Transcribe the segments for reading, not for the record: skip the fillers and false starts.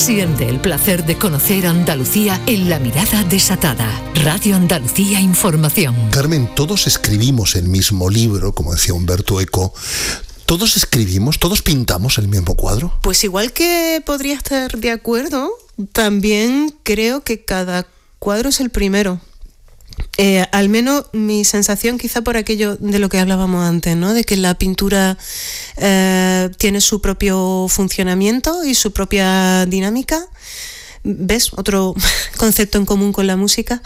Siente el placer de conocer Andalucía en La Mirada Desatada. Radio Andalucía Información. Carmen, todos escribimos el mismo libro, como decía Humberto Eco. ¿Todos escribimos, todos pintamos el mismo cuadro? Pues igual que podría estar de acuerdo, también creo que cada cuadro es el primero. Al menos mi sensación, quizá por aquello de lo que hablábamos antes, ¿no? De que la pintura tiene su propio funcionamiento y su propia dinámica. ¿Ves? Otro concepto en común con la música.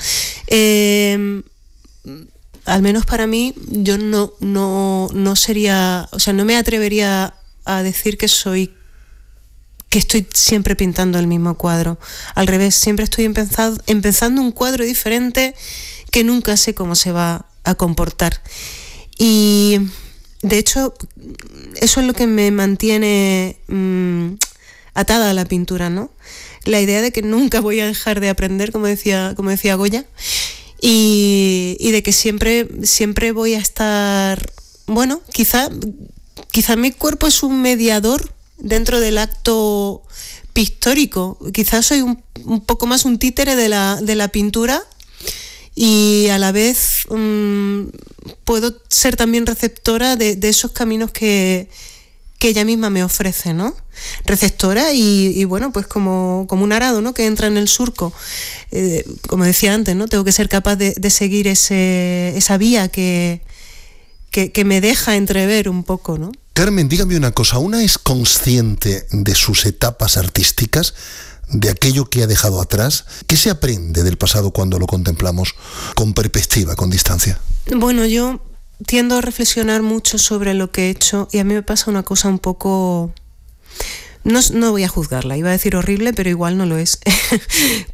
Al menos para mí, yo no sería, o sea, no me atrevería a decir que estoy siempre pintando el mismo cuadro. Al revés, siempre estoy empezando un cuadro diferente que nunca sé cómo se va a comportar. Y de hecho, eso es lo que me mantiene atada a la pintura, ¿no? La idea de que nunca voy a dejar de aprender, como decía Goya. Y de que siempre voy a estar, bueno, quizá mi cuerpo es un mediador dentro del acto pictórico. Quizás soy un poco más un títere de la pintura, y a la vez puedo ser también receptora de esos caminos que ella misma me ofrece, ¿no? Receptora y bueno, pues como un arado, ¿no? Que entra en el surco. Como decía antes, ¿no? Tengo que ser capaz de seguir esa vía que me deja entrever un poco, ¿no? Carmen, dígame una cosa, ¿una es consciente de sus etapas artísticas, de aquello que ha dejado atrás? ¿Qué se aprende del pasado cuando lo contemplamos con perspectiva, con distancia? Bueno, yo tiendo a reflexionar mucho sobre lo que he hecho, y a mí me pasa una cosa un poco... No voy a juzgarla, iba a decir horrible, pero igual no lo es.